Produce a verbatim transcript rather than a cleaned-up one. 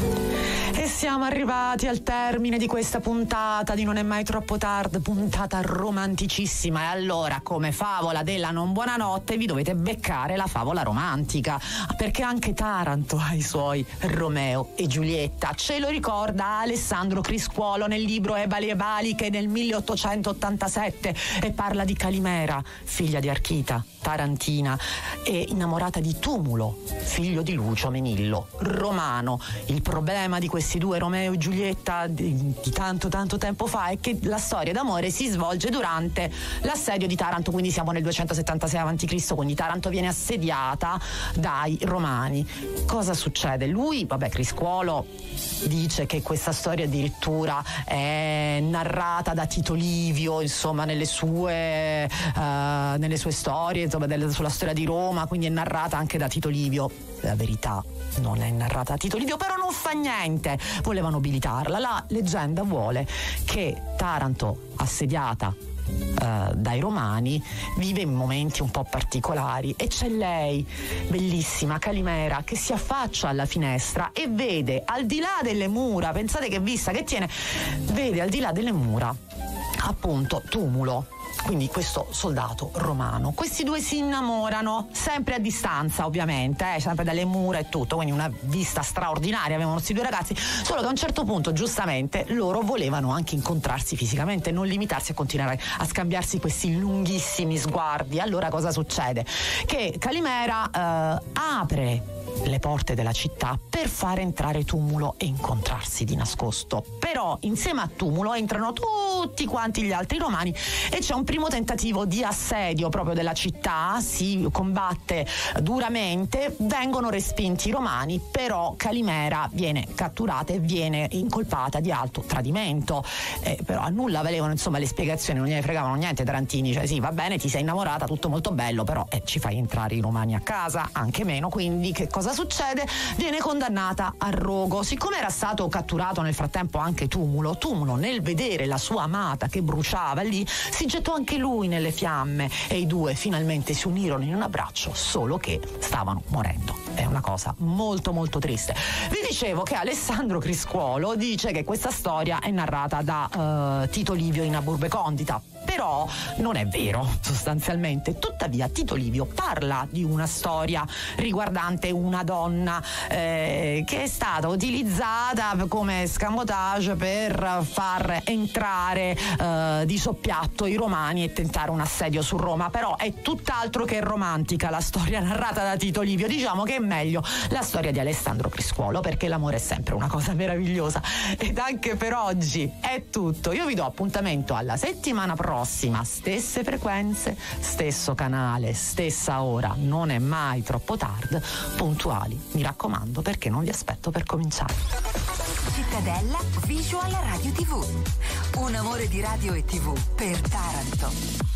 E siamo arrivati al termine di questa puntata di Non è mai troppo tardi, puntata romanticissima. E allora, come favola della non buonanotte, vi dovete beccare la favola romantica, perché anche Taranto ha i suoi Romeo e Giulietta. Ce lo ricorda Alessandro Criscuolo nel libro Ebali e Baliche nel milleottocentottantasette, e parla di Calimera, figlia di Archita, tarantina, e innamorata di Tumulo, figlio di Lucio Menillo, romano. Il problema di questi due Romeo e Giulietta di, di tanto tanto tempo fa è che la storia d'amore si svolge durante l'assedio di Taranto, quindi siamo nel duecentosettantasei avanti Cristo, quindi Taranto viene assediata dai Romani. Cosa succede? Lui, vabbè, Criscuolo dice che questa storia addirittura è narrata da Tito Livio, insomma, nelle sue uh, nelle sue storie, insomma, del, sulla storia di Roma, quindi è narrata anche da Tito Livio. La verità non è narrata da Tito Livio, però non fa niente, voleva nobilitarla. La leggenda vuole che Taranto, assediata Uh, dai Romani, vive in momenti un po' particolari, e c'è lei, bellissima, Calimera, che si affaccia alla finestra e vede al di là delle mura, pensate che vista che tiene, vede al di là delle mura appunto Tumulo, quindi questo soldato romano. Questi due si innamorano, sempre a distanza ovviamente, eh, sempre dalle mura e tutto, quindi una vista straordinaria avevano questi due ragazzi, solo che a un certo punto giustamente loro volevano anche incontrarsi fisicamente, non limitarsi a continuare a scambiarsi questi lunghissimi sguardi. Allora cosa succede? Che Calimera eh, apre le porte della città per far entrare Tumulo e incontrarsi di nascosto, però insieme a Tumulo entrano tutti quanti gli altri romani e c'è un primo tentativo di assedio proprio della città, si combatte duramente, vengono respinti i romani, però Calimera viene catturata e viene incolpata di alto tradimento, eh, però a nulla valevano insomma le spiegazioni, non gliene fregavano niente Tarantini, cioè sì, va bene, ti sei innamorata, tutto molto bello, però eh, ci fai entrare i romani a casa, anche meno, quindi che cosa succede? Viene condannata a rogo. Siccome era stato catturato nel frattempo anche Tumulo, Tumulo nel vedere la sua amata che bruciava lì si gettò anche lui nelle fiamme e i due finalmente si unirono in un abbraccio, solo che stavano morendo. È una cosa molto molto triste. Vi dicevo che Alessandro Criscuolo dice che questa storia è narrata da uh, Tito Livio in Aburbe Condita, però non è vero sostanzialmente. Tuttavia Tito Livio parla di una storia riguardante una donna eh, che è stata utilizzata come escamotage per far entrare eh, di soppiatto i romani e tentare un assedio su Roma, però è tutt'altro che romantica la storia narrata da Tito Livio. Diciamo che è meglio la storia di Alessandro Criscuolo, perché l'amore è sempre una cosa meravigliosa. Ed anche per oggi è tutto. Io vi do appuntamento alla settimana prossima, stesse frequenze, stesso canale, stessa ora. Non è mai troppo tardi, puntuali, mi raccomando, perché non vi aspetto per cominciare. Cittadella Visual Radio tivù, un amore di radio e tivù per Taranto.